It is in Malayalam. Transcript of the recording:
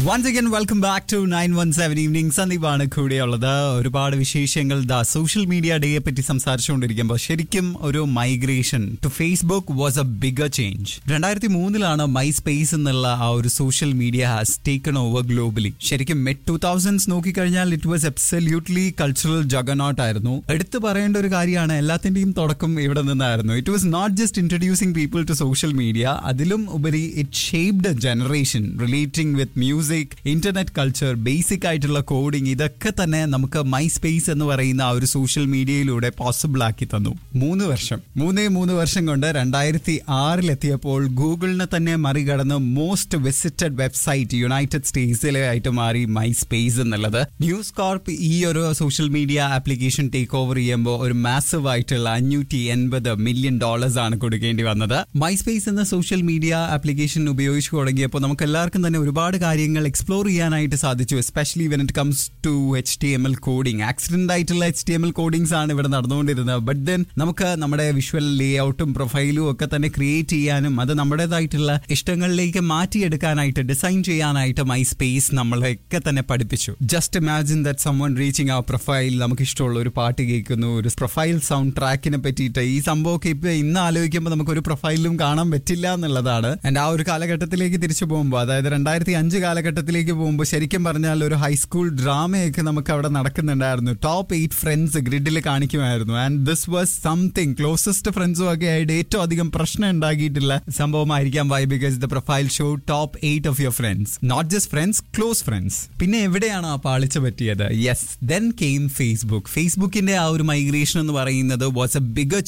Once again, welcome back to 917 Evening. സന്ദീപാണ് കൂടെയുള്ളത്. ഒരുപാട് വിശേഷങ്ങൾ സോഷ്യൽ മീഡിയ ഡേയെ പറ്റി സംസാരിച്ചുകൊണ്ടിരിക്കുമ്പോൾ ശരിക്കും ഒരു migration to Facebook was A bigger change. 2003 my space എന്നുള്ള ആ ഒരു social media has taken over globally. ശരിക്കും മിഡ് 2000s നോക്കിക്കഴിഞ്ഞാൽ ഇറ്റ് വാസ് അബ്സല്യൂട്ട്ലി കൾച്ചറൽ ജഗനോട്ട് ആയിരുന്നു. എടുത്തു പറയേണ്ട ഒരു കാര്യമാണ്, എല്ലാത്തിന്റെയും തുടക്കം ഇവിടെ നിന്നായിരുന്നു. It was not just introducing people to social media, അതിലും ഉപരി it shaped A generation relating with music, internet culture, basic ആയിട്ടുള്ള കോഡിംഗ്. ഇതൊക്കെ തന്നെ നമുക്ക് മൈ സ്പേസ് എന്ന് പറയുന്ന ആ ഒരു സോഷ്യൽ മീഡിയയിലൂടെ പോസിബിൾ ആക്കി തന്നു. 3 വർഷം കൊണ്ട് 2006 ഗൂഗിളിനെ തന്നെ മറികടന്ന് മോസ്റ്റ് വിസിറ്റഡ് വെബ്സൈറ്റ് യുണൈറ്റഡ് സ്റ്റേറ്റ്സിലെ ആയിട്ട് മാറി മൈ സ്പേസ് എന്നുള്ളത്. ന്യൂസ് കോർപ്പ് ഈ ഒരു social media application take over ചെയ്യുമ്പോൾ ഒരു മാസീവ് ആയിട്ടുള്ള $580 million ആണ് കൊടുക്കേണ്ടി വന്നത്. മൈ സ്പേസ് എന്ന സോഷ്യൽ മീഡിയ ആപ്ലിക്കേഷൻ ഉപയോഗിച്ചു തുടങ്ങിയപ്പോൾ നമുക്ക് എല്ലാവർക്കും തന്നെ ഒരുപാട് കാര്യങ്ങൾ എക്സ്പ്ലോർ ചെയ്യാനായിട്ട് സാധിച്ചു. Especially when it comes to HTML coding. Accident ആയിട്ടുള്ള HTML കോഡിങ്സ് ആണ് ഇവിടെ നടന്നുകൊണ്ടിരുന്നത്. ബട്ട് ദെൻ നമുക്ക് നമ്മുടെ വിഷ്വൽ ലേഔട്ടും പ്രൊഫൈലും ഒക്കെ തന്നെ ക്രിയേറ്റ് ചെയ്യാനും അത് നമ്മുടേതായിട്ടുള്ള ഇഷ്ടങ്ങളിലേക്ക് മാറ്റിയെടുക്കാനായിട്ട് ഡിസൈൻ ചെയ്യാനായിട്ട് മൈ സ്പേസ് നമ്മളെയൊക്കെ തന്നെ പഠിപ്പിച്ചു. Just imagine that someone reaching ആ പ്രൊഫൈൽ, നമുക്ക് ഇഷ്ടമുള്ള ഒരു പാട്ട് കേൾക്കുന്നു, ഒരു പ്രൊഫൈൽ സൗണ്ട് ട്രാക്കിനെ പറ്റിയിട്ട്. ഈ സംഭവമൊക്കെ ഇപ്പൊ ഇന്ന് ആലോചിക്കുമ്പോൾ നമുക്ക് ഒരു പ്രൊഫൈലിലും കാണാൻ പറ്റില്ല എന്നുള്ളതാണ്. ആൻഡ് ആ ഒരു കാലഘട്ടത്തിലേക്ക് തിരിച്ചു പോകുമ്പോൾ, അതായത് 2005 കാലഘട്ടത്തിലേക്ക് പോകുമ്പോൾ ശരിക്കും പറഞ്ഞാൽ ഒരു ഹൈസ്കൂൾ ഡ്രാമയൊക്കെ നമുക്ക് അവിടെ നടക്കുന്നുണ്ടായിരുന്നു. ടോപ്പ് 8 ഫ്രണ്ട്സ് ഗ്രിഡിൽ കാണിക്കുമായിരുന്നു. And this was something. Closest ഫ്രണ്ട്സും ഒക്കെ ആയിട്ട് ഏറ്റവും അധികം പ്രശ്നം ഉണ്ടാക്കിയിട്ടുള്ള സംഭവമായിരിക്കാം. Y? Because the profile show top 8 of your friends, not just friends, close friends. പിന്നെ എവിടെയാണ് ആ പാളിച്ച പറ്റിയത്? Yes, then came Facebook. ഫേസ്ബുക്കിന്റെ ആ ഒരു മൈഗ്രേഷൻ എന്ന് പറയുന്നത് വാസ് എ ബിഗർ